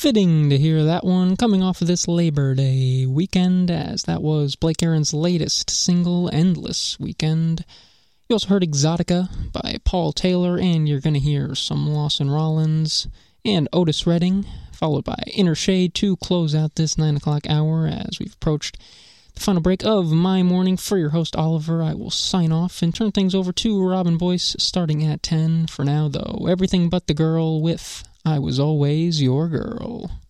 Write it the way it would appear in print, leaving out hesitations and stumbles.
fitting to hear that one coming off of this Labor Day weekend, as that was Blake Aaron's latest single, Endless Weekend. You also heard Exotica by Paul Taylor, and you're going to hear some Lawson Rollins and Otis Redding, followed by Inner Shade to close out this 9 o'clock hour as we've approached the final break of my morning. For your host, Oliver, I will sign off and turn things over to Robin Boyce starting at 10. For now, though, everything but the girl with I Was Always Your Girl.